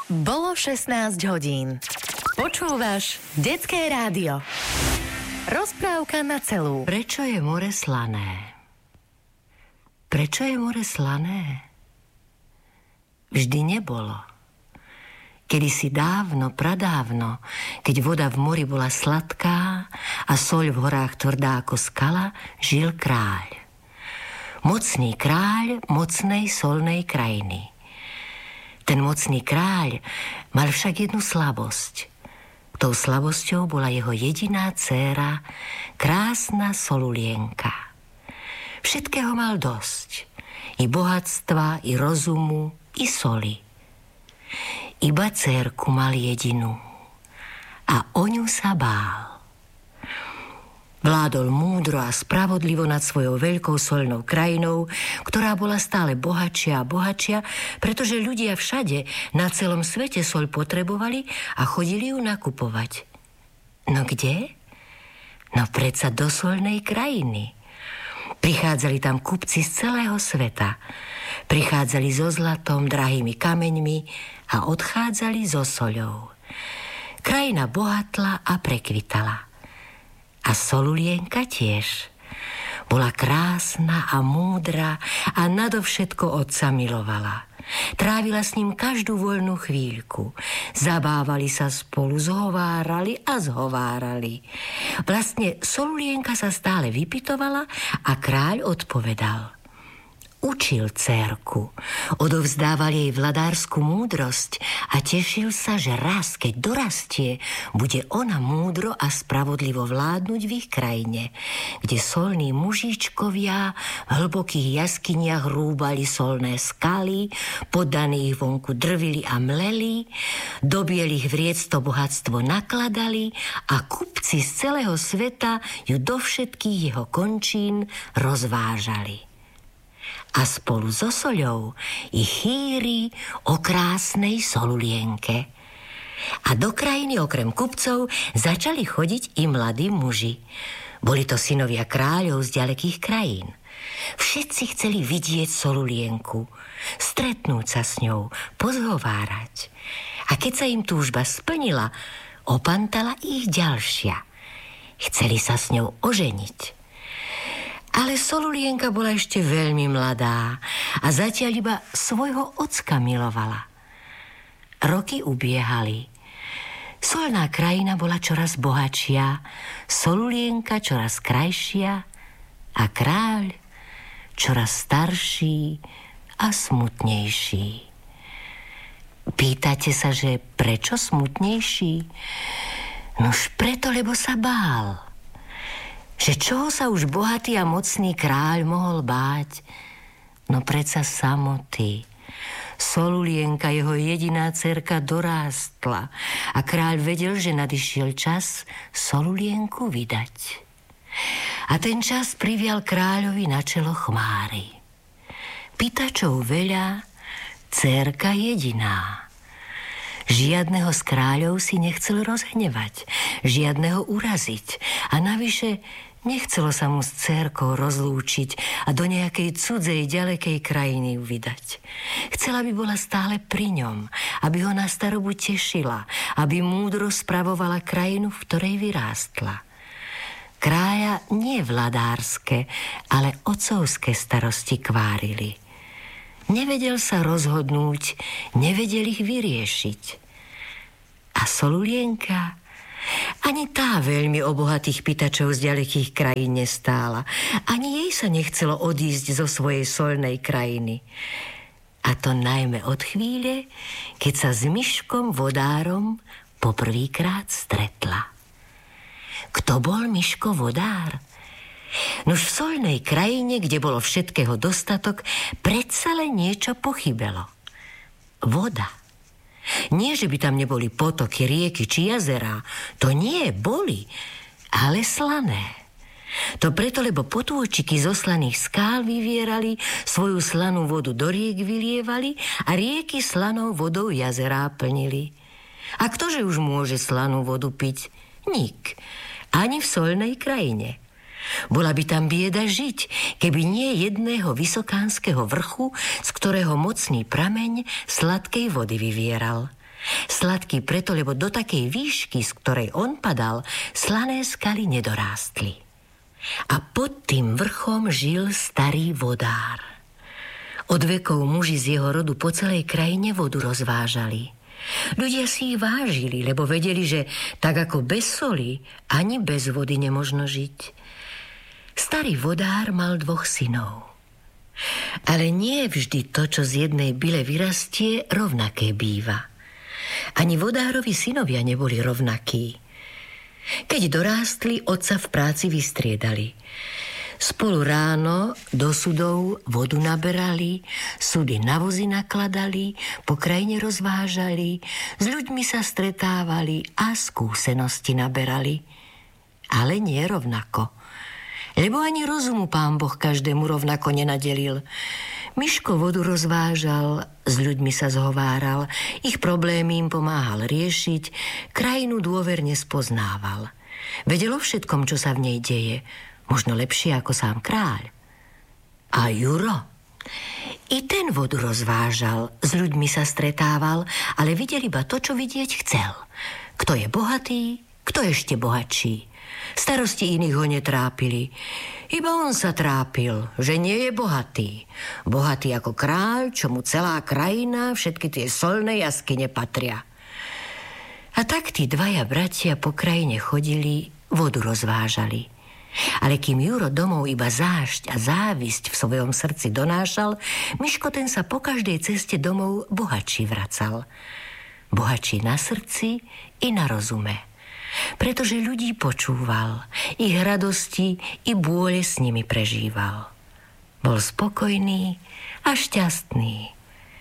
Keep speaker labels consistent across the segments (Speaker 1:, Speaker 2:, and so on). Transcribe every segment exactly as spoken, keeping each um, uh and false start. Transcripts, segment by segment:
Speaker 1: Bolo šestnásť hodín. Počúvaš Detské rádio. Rozprávka na celú.
Speaker 2: Prečo je more slané? Prečo je more slané? Vždy nebolo. Kedysi dávno, pradávno, keď voda v mori bola sladká a soľ v horách tvrdá ako skala, žil kráľ. Mocný kráľ mocnej solnej krajiny. Ten mocný kráľ mal však jednu slabosť. Tou slabosťou bola jeho jediná dcéra, krásna Solulienka. Všetkého mal dosť. I bohatstva, i rozumu, i soli. Iba dcérku mal jedinú. A o ňu sa bál. Vládol múdro a spravodlivo nad svojou veľkou soľnou krajinou, ktorá bola stále bohatšia a bohatšia, pretože ľudia všade na celom svete soľ potrebovali a chodili ju nakupovať. No kde? No predsa do soľnej krajiny. Prichádzali tam kupci z celého sveta. Prichádzali so zlatom, drahými kameňmi a odchádzali so soľou. Krajina bohatla a prekvitala. A Solulienka tiež. Bola krásna a múdra a nadovšetko otca milovala. Trávila s ním každú voľnú chvíľku. Zabávali sa spolu, zhovárali a zhovárali. Vlastne Solulienka sa stále vypytovala a kráľ odpovedal. Učil dcérku, odovzdával jej vladárskú múdrosť a tešil sa, že raz, keď dorastie, bude ona múdro a spravodlivo vládnuť v ich krajine, kde solní mužičkovia v hlbokých jaskyniach rúbali solné skaly, poddaní ich vonku drvili a mleli, do bielých vriec to bohatstvo nakladali a kupci z celého sveta ju do všetkých jeho končín rozvážali. A spolu so soľou i chýri o krásnej Solulienke. A do krajiny okrem kupcov začali chodiť i mladí muži. Boli to synovia kráľov z ďalekých krajín. Všetci chceli vidieť Solulienku, stretnúť sa s ňou, pozhovárať. A keď sa im túžba splnila, opantala ich ďalšia. Chceli sa s ňou oženiť. Ale Solulienka bola ešte veľmi mladá a zatiaľ iba svojho ocka milovala. Roky ubiehali. Solná krajina bola čoraz bohatšia, Solulienka čoraz krajšia a kráľ čoraz starší a smutnejší. Pýtate sa, že prečo smutnejší? Nož preto, lebo sa bál. Že čoho sa už bohatý a mocný kráľ mohol báť? No predsa samoty. Solulienka, jeho jediná dcerka, dorástla a kráľ vedel, že nadišiel čas Solulienku vydať. A ten čas privial kráľovi na čelo chmáry. Pýtačov veľa, dcerka jediná. Žiadneho z kráľov si nechcel rozhnevať, žiadneho uraziť a navyše nechcelo sa mu s dcérkou rozlúčiť a do nejakej cudzej, ďalekej krajiny ju vydať. Chcela, aby bola stále pri ňom, aby ho na starobu tešila, aby múdro spravovala krajinu, v ktorej vyrástla. Kráľa nie vladárske, ale otcovské starosti kvárili. Nevedel sa rozhodnúť, nevedel ich vyriešiť. A Solulienka, ani tá veľmi o bohatých pýtačov z ďalekých krajín nestála. Ani jej sa nechcelo odísť zo svojej soľnej krajiny. A to najmä od chvíle, keď sa s Myškom vodárom poprvýkrát stretla. Kto bol Myško vodár? Nož v soľnej krajine, kde bolo všetkého dostatok, predsa len niečo pochybelo. Voda. Nie, že by tam neboli potoky, rieky či jazerá. To nie, boli, ale slané. To preto, lebo potôčiky zo slaných skál vyvierali, svoju slanú vodu do riek vylievali a rieky slanou vodou jazerá plnili. A ktože už môže slanú vodu piť? Nik. Ani v soľnej krajine. Bola by tam bieda žiť, keby nie jedného vysokánskeho vrchu, z ktorého mocný prameň sladkej vody vyvieral. Sladký preto, lebo do takej výšky, z ktorej on padal, slané skaly nedorástli. A pod tým vrchom žil starý vodár. Od vekov muži z jeho rodu po celej krajine vodu rozvážali. Ľudia si ich vážili, lebo vedeli, že tak ako bez soli, ani bez vody nemožno žiť. Starý vodár mal dvoch synov. Ale nie vždy to, čo z jednej byle vyrastie, rovnaké býva. Ani vodárovi synovia neboli rovnakí. Keď dorástli, otca v práci vystriedali. Spolu ráno do sudov vodu naberali, sudy na vozy nakladali, po krajine rozvážali, s ľuďmi sa stretávali a skúsenosti naberali. Ale nie rovnako. Lebo ani rozumu Pán Boh každému rovnako nenadelil. Miško vodu rozvážal, s ľuďmi sa zhováral, ich problémy im pomáhal riešiť, krajinu dôverne spoznával. Vedel o všetkom, čo sa v nej deje, možno lepšie ako sám kráľ. A Juro? I ten vodu rozvážal, s ľuďmi sa stretával, ale videl iba to, čo vidieť chcel. Kto je bohatý, kto ešte bohatší. Starosti iných ho netrápili. Iba on sa trápil, že nie je bohatý. Bohatý ako kráľ, čo mu celá krajina, všetky tie solné jaskyne patria. A tak tí dvaja bratia po krajine chodili, vodu rozvážali. Ale kým Juro domov iba zášť a závisť v svojom srdci donášal, Miško ten sa po každej ceste domov bohatší vracal. Bohatší na srdci i na rozume. Pretože ľudí počúval, ich radosti i bôle s nimi prežíval. Bol spokojný a šťastný.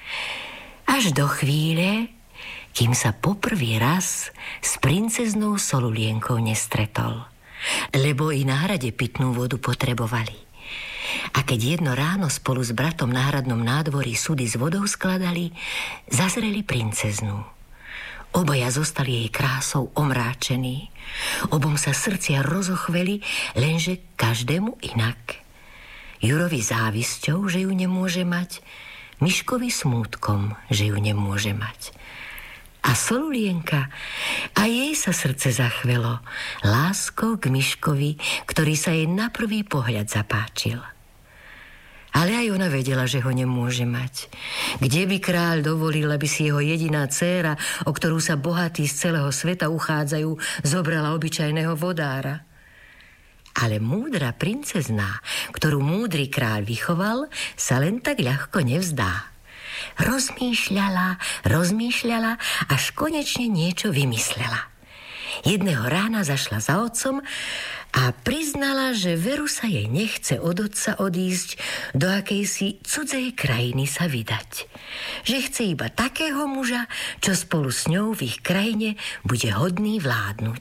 Speaker 2: Až do chvíle, kým sa poprvý raz s princeznou Solulienkou nestretol. Lebo i na hrade pitnú vodu potrebovali. A keď jedno ráno spolu s bratom na hradnom nádvorí sudy s vodou skladali, zazreli princeznú. Obaja zostali jej krásou omráčení. Obom sa srdcia rozochveli, lenže každému inak. Jurovi závisťou, že ju nemôže mať, Miškovi smútkom, že ju nemôže mať. A Solulienka, a jej sa srdce zachvelo láskou k Miškovi, ktorý sa jej na prvý pohľad zapáčil. Ale aj ona vedela, že ho nemôže mať. Kde by kráľ dovolil, aby si jeho jediná dcéra, o ktorú sa bohatí z celého sveta uchádzajú, zobrala obyčajného vodára? Ale múdra princezná, ktorú múdry kráľ vychoval, sa len tak ľahko nevzdá. Rozmýšľala, rozmýšľala, až konečne niečo vymyslela. Jedného rána zašla za otcom a priznala, že veru sa jej nechce od otca odísť do akejsi cudzej krajiny sa vydať. Že chce iba takého muža, čo spolu s ňou v ich krajine bude hodný vládnuť.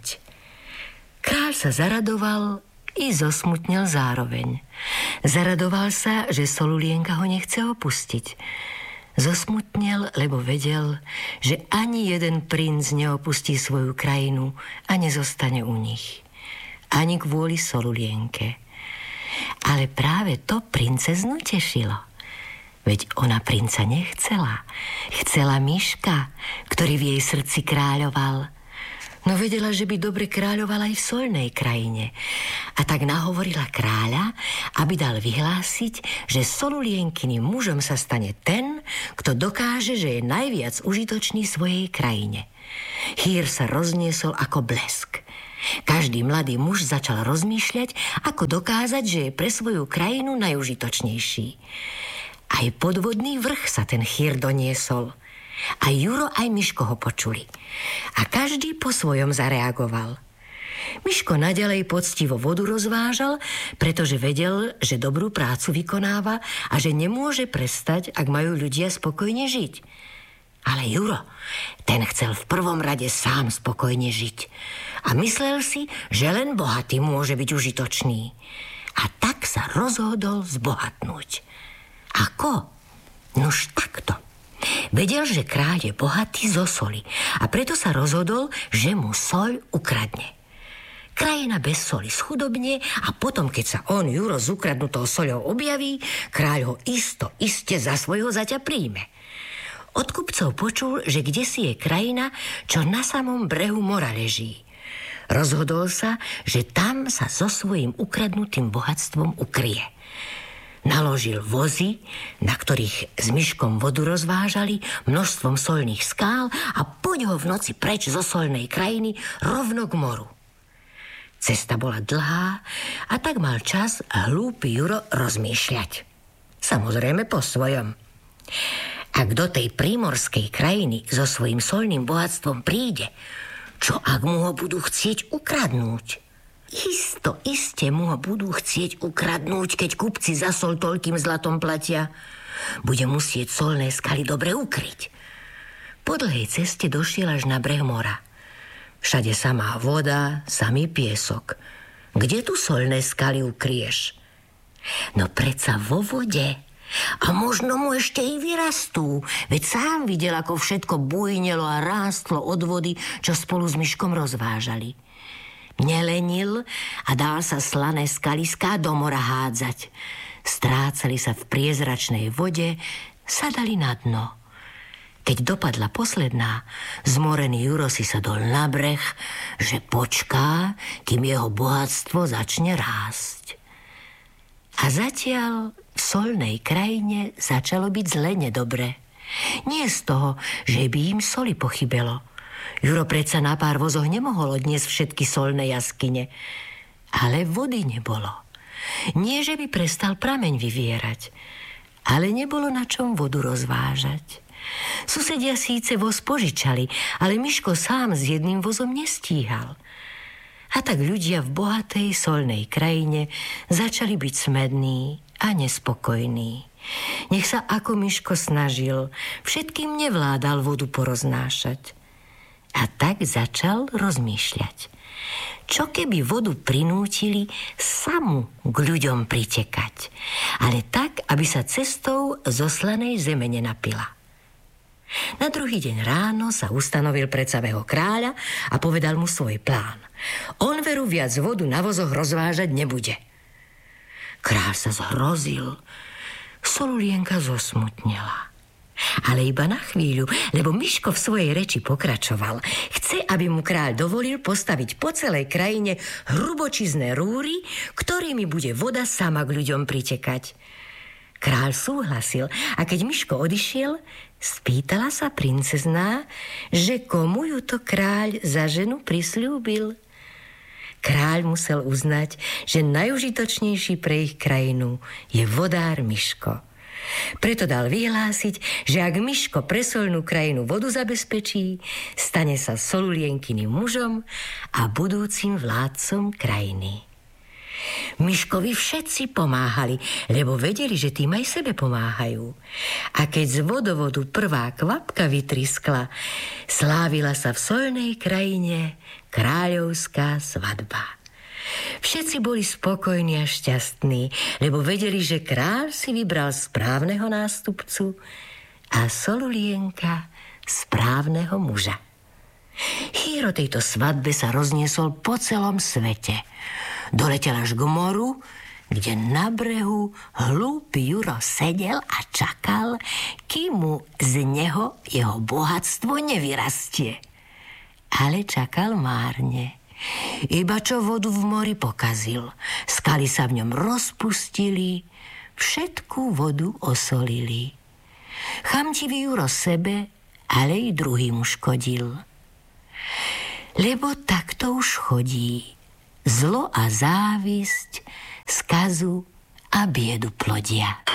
Speaker 2: Kráľ sa zaradoval i zosmutnil zároveň. Zaradoval sa, že Solulienka ho nechce opustiť. Zosmutnel, lebo vedel, že ani jeden princ neopustí svoju krajinu a nezostane u nich. Ani kvôli Solulienke. Ale práve to princeznu tešilo. Veď ona princa nechcela. Chcela Miška, ktorý v jej srdci kráľoval. No vedela, že by dobre kráľovala aj v solnej krajine. A tak nahovorila kráľa, aby dal vyhlásiť, že Solulienkiným mužom sa stane ten, kto dokáže, že je najviac užitočný svojej krajine. Chýr sa rozniesol ako blesk. Každý mladý muž začal rozmýšľať, ako dokázať, že je pre svoju krajinu najužitočnejší. Aj podvodný vrch sa ten chýr doniesol. A Juro aj Miško ho počuli. A každý po svojom zareagoval. Miško naďalej poctivo vodu rozvážal, pretože vedel, že dobrú prácu vykonáva a že nemôže prestať, ak majú ľudia spokojne žiť. Ale Juro, ten chcel v prvom rade sám spokojne žiť. A myslel si, že len bohatý môže byť užitočný. A tak sa rozhodol zbohatnúť. Ako? Nuž takto. Vedel, že kráľ je bohatý zo soli a preto sa rozhodol, že mu soľ ukradne. Krajina bez soli schudobne a potom, keď sa on, Juro, s ukradnutou soľou objaví, kráľ ho isto, iste za svojho zaťa príjme. Od kupcov počul, že kdesi je krajina, čo na samom brehu mora leží. Rozhodol sa, že tam sa so svojím ukradnutým bohatstvom ukrie. Naložil vozy, na ktorých s myškom vodu rozvážali množstvom soľných skál a poď ho v noci preč zo soľnej krajiny rovno k moru. Cesta bola dlhá a tak mal čas hlúpy Juro rozmýšľať. Samozrejme po svojom. Ak do tej prímorskej krajiny so svojím soľným bohatstvom príde, čo ak mu ho budú chcieť ukradnúť? Isto, iste mu ho budú chcieť ukradnúť, keď kupci za soľ toľkým zlatom platia. Bude musieť soľné skaly dobre ukryť. Po dlhej ceste došiel až na breh mora. Všade samá voda, samý piesok. Kde tu soľné skaly ukrieš? No predsa vo vode. A možno mu ešte i vyrastú, veď sám videl, ako všetko bujnelo a rástlo od vody, čo spolu s myškom rozvážali. Nelenil a dal sa slané skaliská do mora hádzať. Strácali sa v priezračnej vode, sadali na dno. Keď dopadla posledná, zmorený Juro si sadol na breh, že počká, kým jeho bohatstvo začne rásť. A zatiaľ v soľnej krajine začalo byť zle nedobre. Nie z toho, že by im soli pochybelo. Juro predsa na pár vozoch nemohol odniesť všetky soľné jaskyne. Ale vody nebolo. Nie, že by prestal prameň vyvierať, ale nebolo na čom vodu rozvážať. Susedia síce voz požičali, ale Myško sám s jedným vozom nestíhal. A tak ľudia v bohatej soľnej krajine začali byť smední a nespokojní. Nech sa ako Myško snažil, všetkým nevládal vodu poroznášať. A tak začal rozmýšľať. Čo keby vodu prinútili samu k ľuďom pritekať, ale tak, aby sa cestou zo slanej zeme nenapila. Na druhý deň ráno sa ustanovil pred samého kráľa a povedal mu svoj plán. On veru viac vodu na vozoch rozvážať nebude. Kráľ sa zhrozil. Solulienka zosmutnela. Ale iba na chvíľu, lebo Myško v svojej reči pokračoval. Chce, aby mu kráľ dovolil postaviť po celej krajine hrubočizné rúry, ktorými bude voda sama k ľuďom pritekať. Kráľ súhlasil a keď Myško odišiel, spýtala sa princezná, že komu ju to kráľ za ženu prisľúbil. Kráľ musel uznať, že najužitočnejší pre ich krajinu je vodár Myško. Preto dal vyhlásiť, že ak Myško pre soľnú krajinu vodu zabezpečí, stane sa Solulienkiným mužom a budúcim vládcom krajiny. Myškovi všetci pomáhali, lebo vedeli, že tým aj sebe pomáhajú. A keď z vodovodu prvá kvapka vytriskla, slávila sa v soľnej krajine kráľovská svadba. Všetci boli spokojní a šťastní, lebo vedeli, že kráľ si vybral správneho nástupcu a Solulienka správneho muža. Hýr o tejto svadbe sa rozniesol po celom svete. Doletel až k moru, kde na brehu hlúpy Juro sedel a čakal, kým mu z neho jeho bohatstvo nevyrastie. Ale čakal márne. Iba čo vodu v mori pokazil, skaly sa v ňom rozpustili, všetku vodu osolili. Chamtivý Juro sebe, ale i druhým škodil. Lebo takto už chodí. Zlo a závisť, skazu a biedu plodia.